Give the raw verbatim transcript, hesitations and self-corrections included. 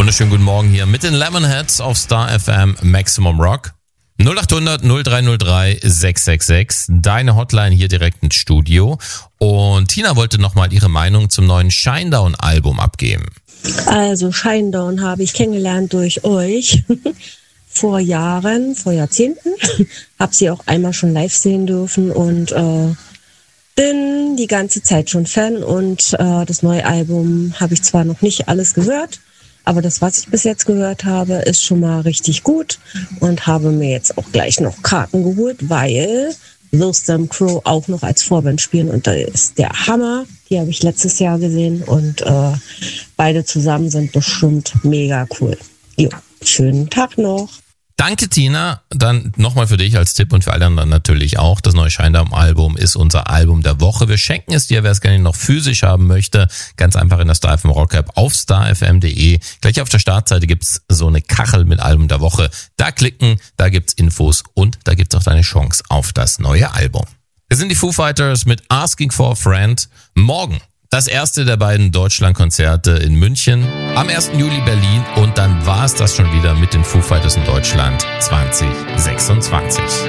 Wunderschönen guten Morgen hier mit den Lemonheads auf Star F M Maximum Rock. null acht hundert null drei null drei sechs sechs sechs, deine Hotline hier direkt ins Studio. Und Tina wollte nochmal ihre Meinung zum neuen Shinedown-Album abgeben. Also Shinedown habe ich kennengelernt durch euch vor Jahren, vor Jahrzehnten. Habe sie auch einmal schon live sehen dürfen und äh, bin die ganze Zeit schon Fan. Und äh, das neue Album habe ich zwar noch nicht alles gehört, aber das, was ich bis jetzt gehört habe, ist schon mal richtig gut und habe mir jetzt auch gleich noch Karten geholt, weil Those Damn Crow auch noch als Vorband spielen und da ist der Hammer. Die habe ich letztes Jahr gesehen und äh, beide zusammen sind bestimmt mega cool. Jo, schönen Tag noch. Danke, Tina. Dann nochmal für dich als Tipp und für alle anderen natürlich auch. Das neue Shinedown-Album ist unser Album der Woche. Wir schenken es dir, wer es gerne noch physisch haben möchte. Ganz einfach in der Star F M Rock App auf star f m punkt d e. Gleich auf der Startseite gibt's so eine Kachel mit Album der Woche. Da klicken, da gibt's Infos und da gibt's auch deine Chance auf das neue Album. Wir sind die Foo Fighters mit Asking for a Friend. Morgen das erste der beiden Deutschlandkonzerte in München, am ersten Juli Berlin und dann war es das schon wieder mit den Foo Fighters in Deutschland zwanzig sechsundzwanzig.